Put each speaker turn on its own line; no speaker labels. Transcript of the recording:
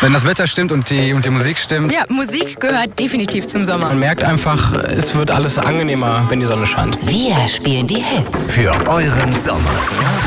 Wenn das Wetter stimmt und die Musik stimmt.
Ja, Musik gehört definitiv zum Sommer.
Man merkt einfach, es wird alles angenehmer, wenn die Sonne scheint.
Wir spielen die Hits.
Für euren Sommer.